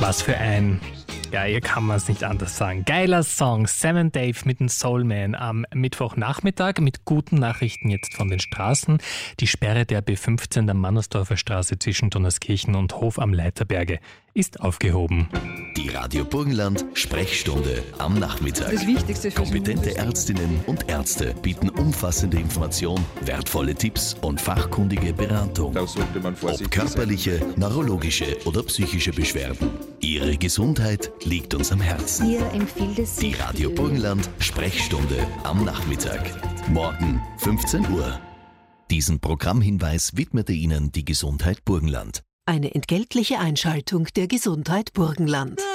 Was für ein, ja, hier kann man es nicht anders sagen, geiler Song. Sam & Dave mit dem Soul Man am Mittwochnachmittag mit guten Nachrichten jetzt von den Straßen. Die Sperre der B15 der Mannersdorfer Straße zwischen Donnerskirchen und Hof am Leiterberge ist aufgehoben. Die Radio Burgenland Sprechstunde am Nachmittag. Das Wichtigste für Kompetente Ärztinnen und Ärzte bieten umfassende Information, wertvolle Tipps und fachkundige Beratung. Da sollte man Ob vorsichtig körperliche, neurologische oder psychische Beschwerden. Ihre Gesundheit liegt uns am Herzen. Hier empfiehlt es Die sich Radio Burgenland Sprechstunde am Nachmittag. Morgen 15 Uhr. Diesen Programmhinweis widmete Ihnen die Gesundheit Burgenland. Eine entgeltliche Einschaltung der Gesundheit Burgenland.